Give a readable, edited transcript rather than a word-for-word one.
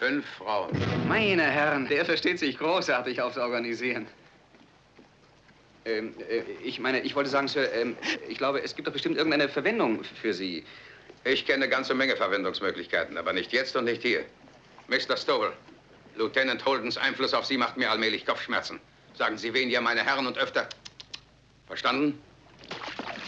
5 Frauen. Meine Herren, der versteht sich großartig aufs Organisieren. Ich meine, ich wollte sagen, Sir, ich glaube, es gibt doch bestimmt irgendeine Verwendung für Sie. Ich kenne eine ganze Menge Verwendungsmöglichkeiten, aber nicht jetzt und nicht hier. Mr. Stowell, Lieutenant Holdens Einfluss auf Sie macht mir allmählich Kopfschmerzen. Sagen Sie weniger, meine Herren, und öfter. Verstanden?